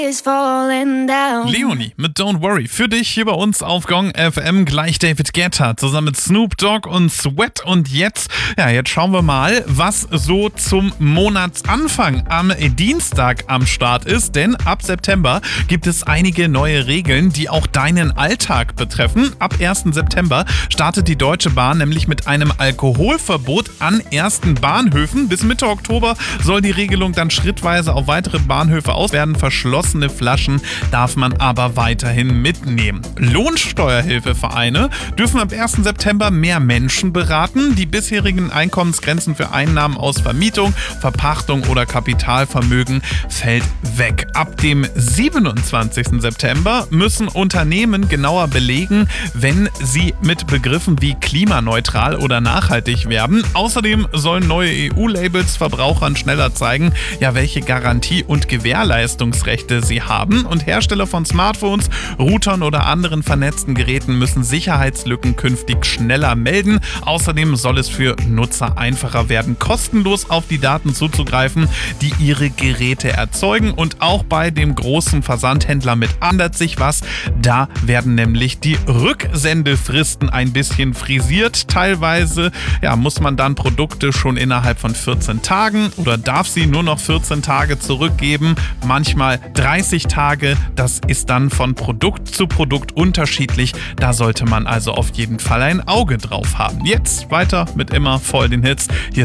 is falling down. Leonie mit Don't Worry für dich hier bei uns auf Gong FM, gleich David Guetta zusammen mit Snoop Dogg und Sweat. Und jetzt schauen wir mal, was so zum Monatsanfang am Dienstag am Start ist, denn ab September gibt es einige neue Regeln, die auch deinen Alltag betreffen. Ab 1. September startet die Deutsche Bahn nämlich mit einem Alkoholverbot an ersten Bahnhöfen. Bis Mitte Oktober soll die Regelung dann schrittweise auf weitere Bahnhöfe aus werden. Verschlossene Flaschen darf man aber weiterhin mitnehmen. Lohnsteuerhilfevereine dürfen ab 1. September mehr Menschen beraten. Die bisherigen Einkommensgrenzen für Einnahmen aus Vermietung, Verpachtung oder Kapitalvermögen fällt weg. Ab dem 27. September müssen Unternehmen genauer belegen, wenn sie mit Begriffen wie klimaneutral oder nachhaltig werben. Außerdem sollen neue EU-Labels Verbrauchern schneller zeigen, welche Garantie- und Gewährleistungsrechte sie haben. Und Hersteller von Smartphones, Routern oder anderen vernetzten Geräten müssen Sicherheitslücken künftig schneller melden. Außerdem soll es für Nutzer einfacher werden, kostenlos auf die Daten zuzugreifen, die ihre Geräte erzeugen. Und auch bei dem großen Versandhändler mit ändert sich was. Da werden nämlich die Rücksendefristen ein bisschen frisiert. Teilweise muss man dann Produkte schon innerhalb von 14 Tagen oder darf sie nur noch 14 Tage zurückgeben. Manchmal 30 Tage. Das ist dann von Produkt zu Produkt unterschiedlich. Da sollte man also auf jeden Fall ein Auge drauf haben. Jetzt weiter mit immer voll den Hits. Hier